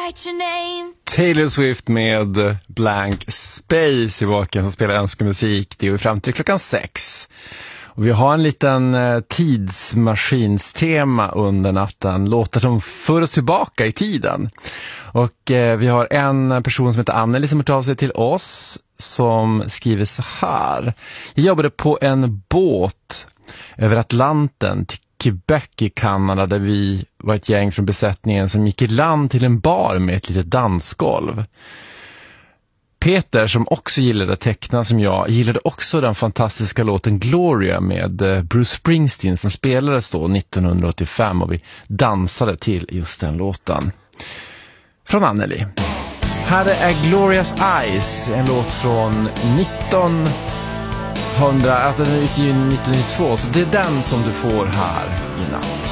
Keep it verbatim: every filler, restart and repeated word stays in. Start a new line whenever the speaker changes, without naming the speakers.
write your name.
Taylor Swift med Blank Space i Vaken som spelar önskemusik. Det är ju fram till klockan sex. Och vi har en liten eh, tidsmaskinstema under natten. Låtar som för oss tillbaka i tiden. Och eh, vi har en person som heter Anneli som har tagit av sig till oss som skriver så här. Jag jobbade på en båt över Atlanten till Quebec i Kanada där vi var ett gäng från besättningen som gick i land till en bar med ett litet dansgolv. Peter, som också gillade att teckna som jag, gillade också den fantastiska låten Gloria med Bruce Springsteen som spelades då nittonhundraåttiofem och vi dansade till just den låten. Från Anneli. Här är Gloria's Eyes, en låt från nittonhundra, alltså den utgiven nittonhundranittiotvå, så det är den som du får här i natt.